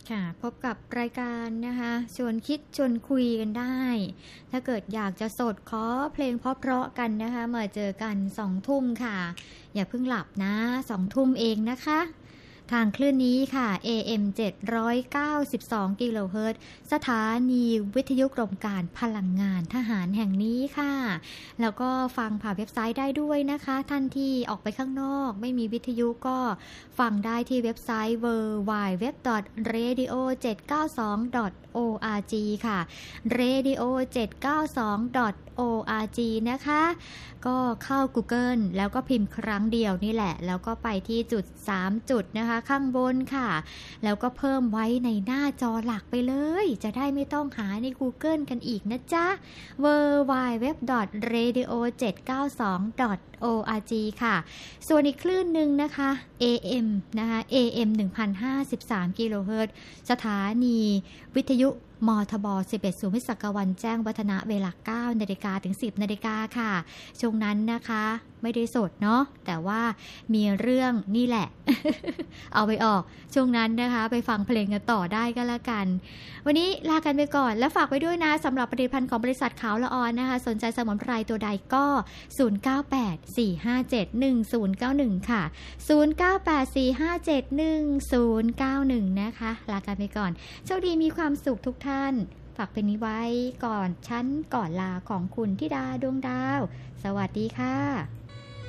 ค่ะพบกับรายการนะคะชวนคิดชวนคุยกันได้ถ้าเกิดอยากจะสดขอเพลงเพราะๆกันนะคะมาเจอกัน2 ทุ่มค่ะอย่าเพิ่งหลับนะ2 ทุ่มเองนะคะทางคลื่นนี้ค่ะ AM 792กิโลเฮิรตซ์สถานีวิทยุกรมการพลังงานทหารแห่งนี้ค่ะแล้วก็ฟังผ่านเว็บไซต์ได้ด้วยนะคะท่านที่ออกไปข้างนอกไม่มีวิทยุก็ฟังได้ที่เว็บไซต์ www.radio792.org ค่ะ radio792.org นะคะก็เข้า Google แล้วก็พิมพ์ครั้งเดียวนี่แหละแล้วก็ไปที่จุด3จุดนะคะข้างบนค่ะแล้วก็เพิ่มไว้ในหน้าจอหลักไปเลยจะได้ไม่ต้องหาใน Google กันอีกนะจ๊ะ www.radio792.org ค่ะส่วนอีกคลื่นหนึ่งนะคะ AM นะคะ AM 1053กิโลเฮิรตซ์สถานีวิทยุมทบ11ศูนย์วิศกวันแจ้งวัฒนะเวลา 9 นาฬิกาถึง 10 นาฬิกาค่ะช่วงนั้นนะคะไม่ได้สดเนาะแต่ว่ามีเรื่องนี่แหละ เอาไปออกช่วงนั้นนะคะไปฟังเพลงกันต่อได้ก็แล้วกันวันนี้ลากันไปก่อนแล้วฝากไว้ด้วยนะสำหรับผลิตภัณฑ์ของบริษัทขาวละออนนะคะสนใจสมุนไพรตัวใดก็ 0984571091 ค่ะ 0984571091 นะคะลากันไปก่อนโชคดีมีความสุขทุกท่านฝากเพลงนี้ไว้ก่อนฉันก่อนลาของคุณธิดาดวงดาวสวัสดีค่ะ